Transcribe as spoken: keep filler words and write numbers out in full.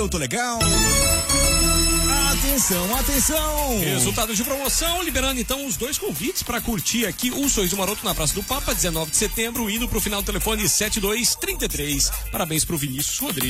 Eu tô legal. Atenção, atenção! Resultado de promoção, liberando então os dois convites para curtir aqui o Sorriso Maroto na Praça do Papa, dezenove de setembro, indo pro final do telefone setenta e dois trinta e três. Parabéns pro Vinícius Rodrigues.